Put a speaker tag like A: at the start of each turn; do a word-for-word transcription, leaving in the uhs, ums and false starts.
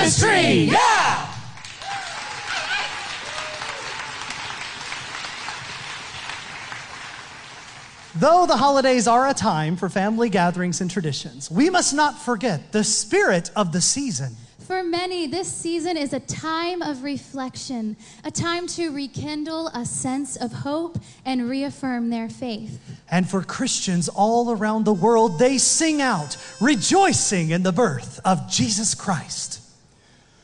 A: Christmas tree. Yeah!
B: Though the holidays are a time for family gatherings and traditions, we must not forget the spirit of the season.
C: For many, this season is a time of reflection, a time to rekindle a sense of hope and reaffirm their faith.
B: And for Christians all around the world, they sing out, rejoicing in the birth of Jesus Christ.